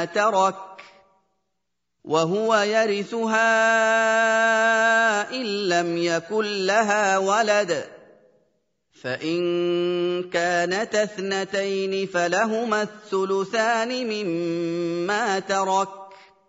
ترك وهو يرثها إن لم يكن لها ولد، فإن كانتا اثنتين فلهما الثلثان مما ترك،